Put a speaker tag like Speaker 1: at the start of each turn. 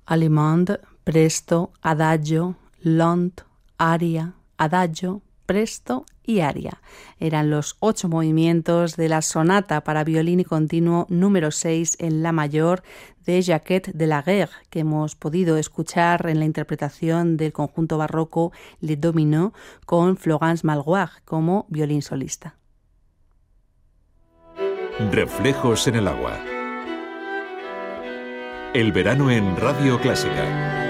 Speaker 1: Allemande, presto, adagio, lent, aria, adagio, presto y aria. Eran los 8 movimientos de la sonata para violín y continuo número 6 en la mayor de Jacquet de la Guerre, que hemos podido escuchar en la interpretación del conjunto barroco Les Dominos con Florence Malgoire como violín solista.
Speaker 2: Reflejos en el agua. El verano en Radio Clásica.